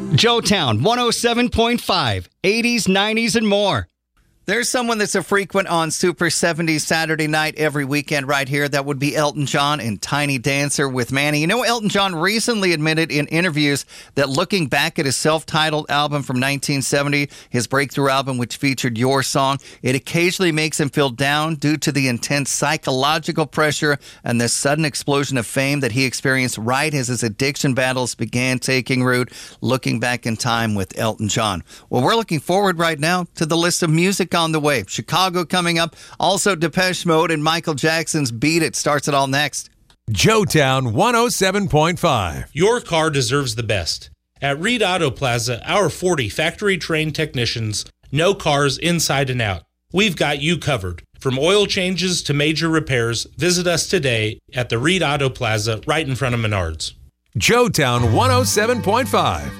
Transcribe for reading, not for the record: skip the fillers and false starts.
Joetown 107.5, 80s, 90s, and more. There's someone that's a frequent on Super 70s Saturday night every weekend right here. That would be Elton John and Tiny Dancer with Manny. You know, Elton John recently admitted in interviews that looking back at his self-titled album from 1970, his breakthrough album which featured Your Song, it occasionally makes him feel down due to the intense psychological pressure and the sudden explosion of fame that he experienced right as his addiction battles began taking root. Looking back in time with Elton John. Well, we're looking forward right now to the list of music on the way. Chicago coming up. Also Depeche Mode and Michael Jackson's Beat It starts it all next. Joetown 107.5. Your car deserves the best. At Reed Auto Plaza, our 40 factory-trained technicians know cars inside and out. We've got you covered. From oil changes to major repairs, visit us today at the Reed Auto Plaza right in front of Menards. Joetown 107.5.